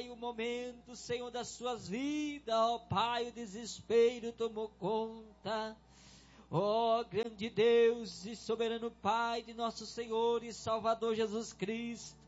Pai, o momento, Senhor, das suas vidas, ó Pai, o desespero tomou conta. Ó grande Deus e soberano Pai de nosso Senhor e Salvador Jesus Cristo,